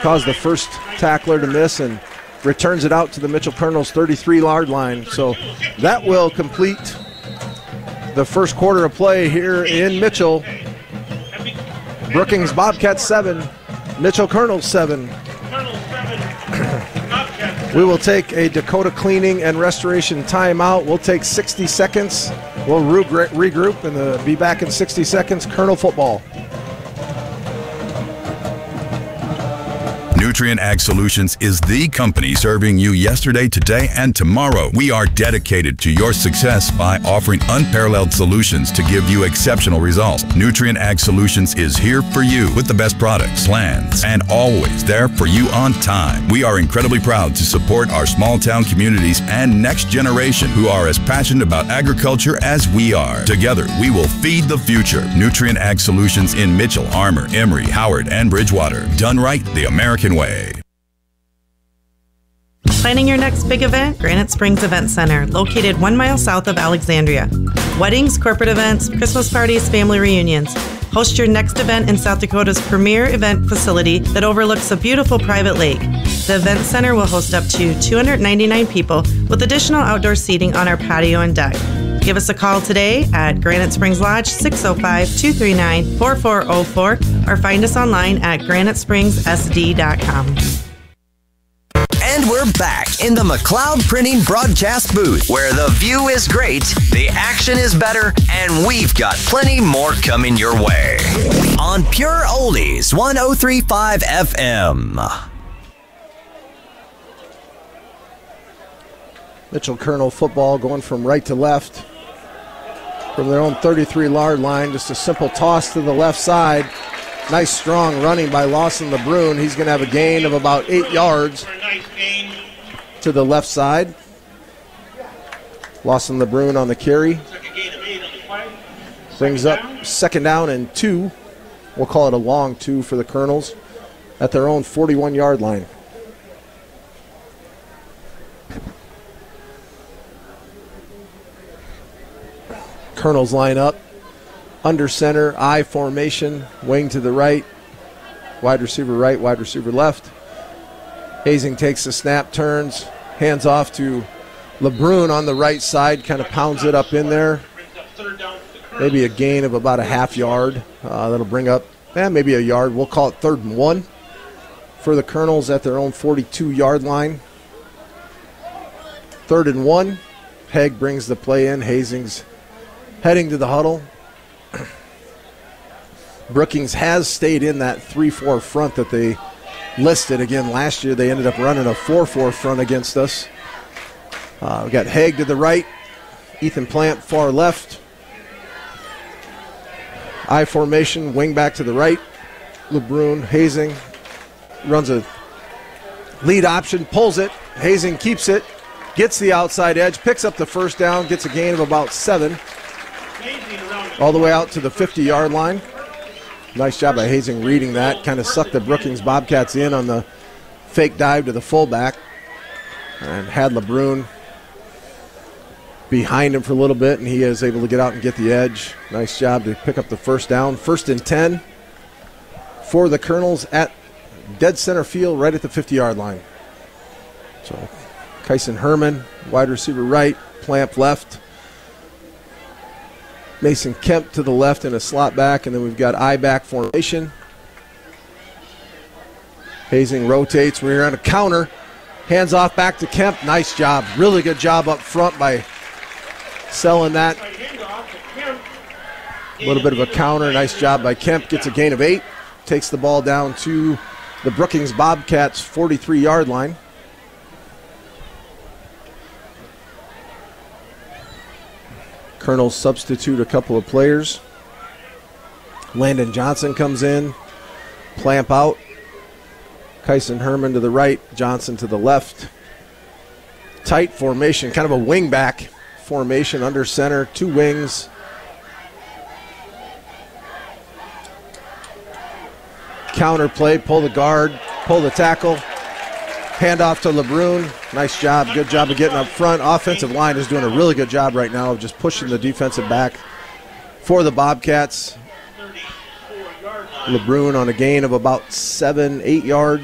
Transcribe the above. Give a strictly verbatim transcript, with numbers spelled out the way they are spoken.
caused the first tackler to miss and returns it out to the Mitchell Colonels thirty-three-yard line. So that will complete the first quarter of play here in Mitchell. Brookings Bobcats seven, Mitchell Colonels seven. We will take a Dakota Cleaning and Restoration timeout. We'll take sixty seconds. We'll regroup and uh, be back in sixty seconds. Colonel football. Nutrient Ag Solutions is the company serving you yesterday, today, and tomorrow. We are dedicated to your success by offering unparalleled solutions to give you exceptional results. Nutrient Ag Solutions is here for you with the best products, plans, and always there for you on time. We are incredibly proud to support our small town communities and next generation who are as passionate about agriculture as we are. Together, we will feed the future. Nutrient Ag Solutions in Mitchell, Armour, Emory, Howard, and Bridgewater. Done right the American way. Planning your next big event? Granite Springs Event Center, located one mile south of Alexandria. Weddings, corporate events, Christmas parties, family reunions. Host your next event in South Dakota's premier event facility that overlooks a beautiful private lake. The Event Center will host up to two hundred ninety-nine people with additional outdoor seating on our patio and deck. Give us a call today at Granite Springs Lodge, six oh five, two three nine, four four oh four, or find us online at granite springs s d dot com. And we're back in the McLeod Printing broadcast booth, where the view is great, the action is better, and we've got plenty more coming your way. On Pure Oldies, one oh three point five F M. Mitchell Colonel football going from right to left. From their own thirty-three-yard line, just a simple toss to the left side. Nice strong running by Lawson LeBrun. He's going to have a gain of about eight yards to the left side. Lawson LeBrun on the carry. Brings up second down and two. We'll call it a long two for the Colonels at their own forty-one-yard line. Colonels line up. Under center, I formation, wing to the right, wide receiver right, wide receiver left. Hazing takes the snap, turns, hands off to LeBrun on the right side, kind of pounds it up in there. Maybe a gain of about a half yard. Uh, that'll bring up eh, maybe a yard. We'll call it third and one for the Colonels at their own forty-two-yard line. Third and one. Peg brings the play in. Hazing's heading to the huddle. Brookings has stayed in that three four front that they listed. Again, last year they ended up running a four four front against us. Uh, we got Haig to the right, Ethan Plant far left. I formation, wing back to the right. LeBrun, Hazing runs a lead option, pulls it. Hazing keeps it, gets the outside edge, picks up the first down, gets a gain of about seven. All the way out to the fifty-yard line. Nice job by Hazing reading that. Kind of sucked the Brookings Bobcats in on the fake dive to the fullback. And had LeBrun behind him for a little bit, and he is able to get out and get the edge. Nice job to pick up the first down. First and ten for the Colonels at dead center field right at the fifty-yard line. So Kyson Herman, wide receiver right, Plamp left. Mason Kemp to the left in a slot back, and then we've got I-back formation. Hazing rotates. We're on a counter. Hands off back to Kemp. Nice job. Really good job up front by selling that. A little bit of a counter. Nice job by Kemp. Gets a gain of eight. Takes the ball down to the Brookings Bobcats' forty-three-yard line. Colonels substitute a couple of players. Landon Johnson comes in. Plamp out. Kyson Herman to the right. Johnson to the left. Tight formation, kind of a wing back formation under center. Two wings. Counter play, pull the guard, pull the tackle. Hand off to LeBrun. Nice job. Good job of getting up front. Offensive line is doing a really good job right now of just pushing the defensive back for the Bobcats. LeBrun on a gain of about seven, eight yards.